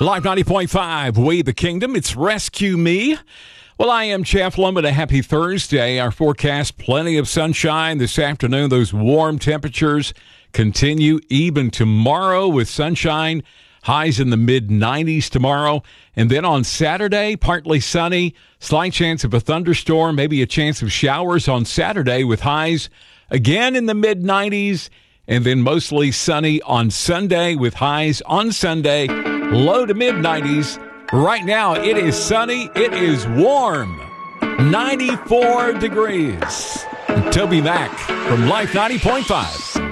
Live 90.5, We the Kingdom. It's Rescue Me. Well, I am Jeff Lum, and a happy Thursday. Our forecast, plenty of sunshine this afternoon. Those warm temperatures continue even tomorrow with sunshine. Highs in the mid-90s tomorrow. And then on Saturday, partly sunny. Slight chance of a thunderstorm, maybe a chance of showers on Saturday with highs again in the mid-90s. And then mostly sunny on Sunday with highs on Sunday, low to mid-90s. Right now, it is sunny. It is warm. 94 degrees. Toby Mack from Life 90.5.